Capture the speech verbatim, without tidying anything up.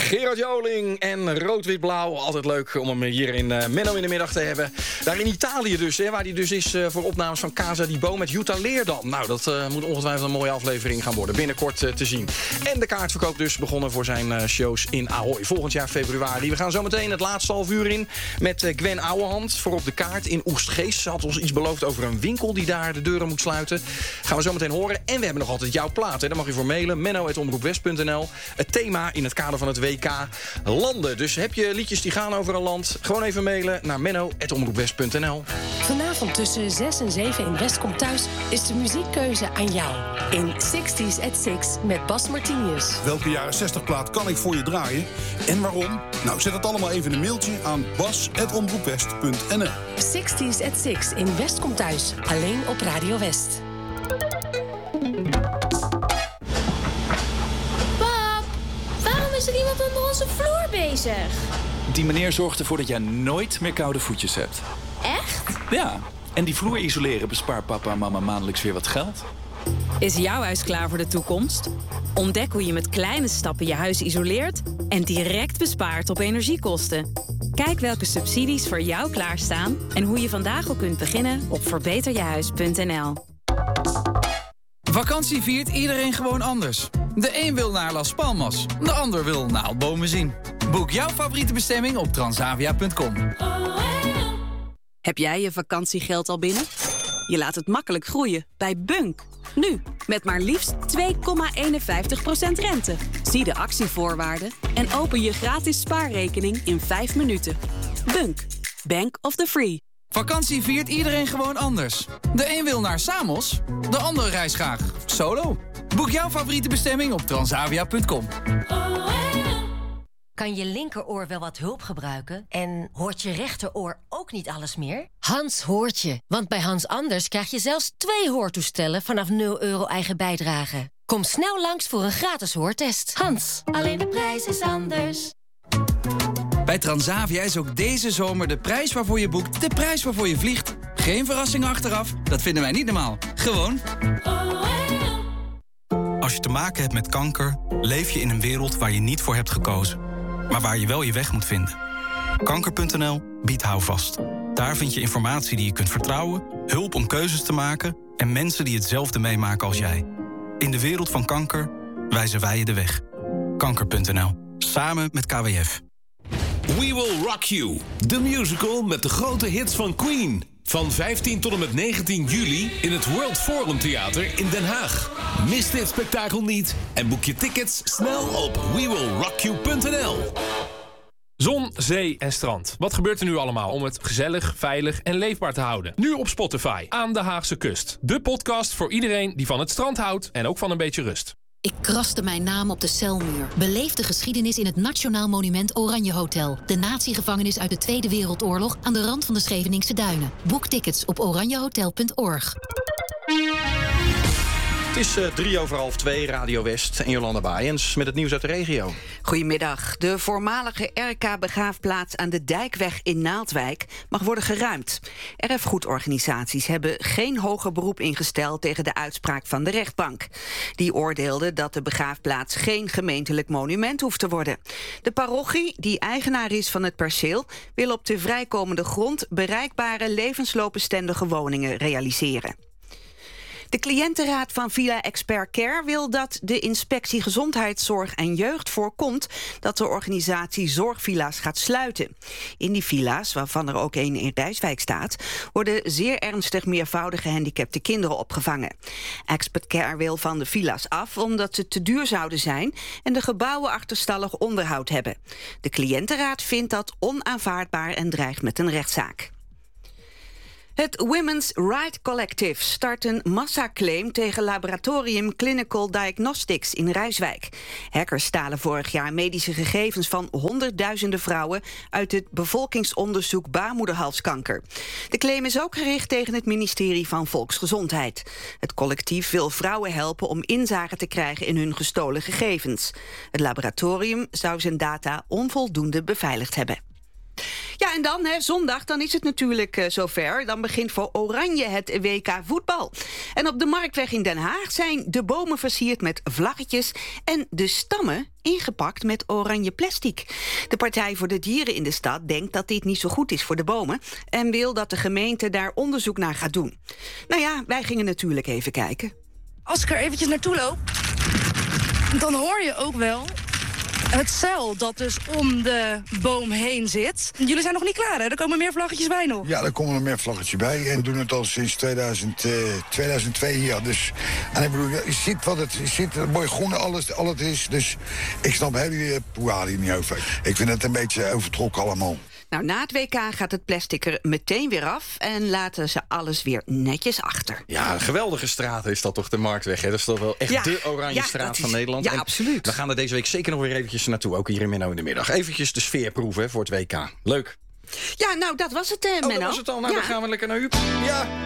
Gerard Joling en rood-wit-blauw. Altijd leuk om hem hier in uh, Menno in de middag te hebben. Daar in Italië dus, hè, waar hij dus is uh, voor opnames van Casa di Bo met Jutta Leerdam. Nou, dat uh, moet ongetwijfeld een mooie aflevering gaan worden. Binnenkort uh, te zien. En de kaartverkoop dus begonnen voor zijn uh, shows in Ahoy. Volgend jaar februari. We gaan zo meteen het laatste half uur in met uh, Gwen Ouwehand voor op de kaart in Oegstgeest. Ze had ons iets beloofd over een winkel die daar de deuren moet sluiten. Gaan we zo meteen horen. En we hebben nog altijd jouw plaat. Hè. Daar mag je voor mailen. menno apenstaartje omroep west punt n l. Het thema in het kader van het W K landen. Dus heb je liedjes die gaan over een land? Gewoon even mailen naar menno apenstaartje omroep west punt n l. Vanavond tussen zes en zeven in West komt Thuis is de muziekkeuze aan jou. In sixties at six met Bas Martinius. Welke jaren zestig plaat kan ik voor je draaien? En waarom? Nou, zet het allemaal even in een mailtje aan bas apenstaartje omroep west punt n l. sixties at six in West komt Thuis. Alleen op Radio West. Pap, waarom is er iemand onder onze vloer bezig? Die meneer zorgt ervoor dat jij nooit meer koude voetjes hebt. Echt? Ja, en die vloer isoleren bespaart papa en mama maandelijks weer wat geld. Is jouw huis klaar voor de toekomst? Ontdek hoe je met kleine stappen je huis isoleert en direct bespaart op energiekosten. Kijk welke subsidies voor jou klaarstaan en hoe je vandaag al kunt beginnen op verbeter je huis punt n l. Vakantie viert iedereen gewoon anders. De een wil naar Las Palmas, de ander wil naaldbomen zien. Boek jouw favoriete bestemming op transavia punt com. Heb jij je vakantiegeld al binnen? Je laat het makkelijk groeien bij Bunk. Nu, met maar liefst twee komma eenenvijftig procent rente. Zie de actievoorwaarden en open je gratis spaarrekening in vijf minuten. Bunk, Bank of the Free. Vakantie viert iedereen gewoon anders. De een wil naar Samos, de ander reist graag solo. Boek jouw favoriete bestemming op transavia punt com. Kan je linkeroor wel wat hulp gebruiken? En hoort je rechteroor ook niet alles meer? Hans hoort je, want bij Hans Anders krijg je zelfs twee hoortoestellen vanaf nul euro eigen bijdrage. Kom snel langs voor een gratis hoortest. Hans, alleen de prijs is anders. Bij Transavia is ook deze zomer de prijs waarvoor je boekt de prijs waarvoor je vliegt. Geen verrassingen achteraf, dat vinden wij niet normaal. Gewoon. Als je te maken hebt met kanker, leef je in een wereld waar je niet voor hebt gekozen. Maar waar je wel je weg moet vinden. kanker punt n l biedt houvast. Daar vind je informatie die je kunt vertrouwen, hulp om keuzes te maken en mensen die hetzelfde meemaken als jij. In de wereld van kanker wijzen wij je de weg. kanker punt n l. Samen met K W F. We Will Rock You. De musical met de grote hits van Queen. Van vijftien tot en met negentien juli in het World Forum Theater in Den Haag. Mis dit spektakel niet en boek je tickets snel op we will rock you punt n l. Zon, zee en strand. Wat gebeurt er nu allemaal om het gezellig, veilig en leefbaar te houden? Nu op Spotify, Aan de Haagse Kust. De podcast voor iedereen die van het strand houdt en ook van een beetje rust. Ik kraste mijn naam op de celmuur. Beleef de geschiedenis in het Nationaal Monument Oranje Hotel. De natiegevangenis uit de Tweede Wereldoorlog aan de rand van de Scheveningse Duinen. Boek tickets op oranjehotel punt org. Het is uh, drie over half twee, Radio West en Jolanda Baaiens met het nieuws uit de regio. Goedemiddag. De voormalige R K-begraafplaats aan de Dijkweg in Naaldwijk mag worden geruimd. Erfgoedorganisaties hebben geen hoger beroep ingesteld tegen de uitspraak van de rechtbank. Die oordeelde dat de begraafplaats geen gemeentelijk monument hoeft te worden. De parochie, die eigenaar is van het perceel, wil op de vrijkomende grond bereikbare levensloopbestendige woningen realiseren. De cliëntenraad van Villa Expert Care wil dat de inspectie Gezondheidszorg en Jeugd voorkomt dat de organisatie zorgvilla's gaat sluiten. In die villa's, waarvan er ook één in Rijswijk staat, worden zeer ernstig meervoudig gehandicapte kinderen opgevangen. Expert Care wil van de villa's af omdat ze te duur zouden zijn en de gebouwen achterstallig onderhoud hebben. De cliëntenraad vindt dat onaanvaardbaar en dreigt met een rechtszaak. Het Women's Right Collective start een massaclaim tegen laboratorium Clinical Diagnostics in Rijswijk. Hackers stalen vorig jaar medische gegevens van honderdduizenden vrouwen uit het bevolkingsonderzoek baarmoederhalskanker. De claim is ook gericht tegen het ministerie van Volksgezondheid. Het collectief wil vrouwen helpen om inzage te krijgen in hun gestolen gegevens. Het laboratorium zou zijn data onvoldoende beveiligd hebben. Ja, en dan, hè, zondag, dan is het natuurlijk uh, zover. Dan begint voor Oranje het W K voetbal. En op de Marktweg in Den Haag zijn de bomen versierd met vlaggetjes en de stammen ingepakt met oranje plastic. De Partij voor de Dieren in de stad denkt dat dit niet zo goed is voor de bomen en wil dat de gemeente daar onderzoek naar gaat doen. Nou ja, wij gingen natuurlijk even kijken. Als ik er eventjes naartoe loop, dan hoor je ook wel het zeil dat dus om de boom heen zit. Jullie zijn nog niet klaar, hè? Er komen meer vlaggetjes bij nog. Ja, er komen nog meer vlaggetjes bij. En we doen het al sinds tweeduizend, uh, tweeduizend twee hier. Dus, en ik bedoel, je ziet wat het je ziet, het mooi groen, alles, al het is. Dus ik snap heel poeha hier niet over. Ik vind het een beetje overtrokken allemaal. Nou, na het W K gaat het plastic er meteen weer af en laten ze alles weer netjes achter. Ja, een geweldige straat is dat toch, de Marktweg. Hè? Dat is toch wel echt ja, de oranje ja, straat is, van Nederland. Ja, en absoluut. we gaan er deze week zeker nog weer eventjes naartoe, ook hier in Menno in de Middag. Eventjes de sfeer proeven voor het W K. Leuk. Ja, nou, dat was het, uh, Menno. Oh, dat was het al. Nou, ja. dan gaan we lekker naar Huub. Ja.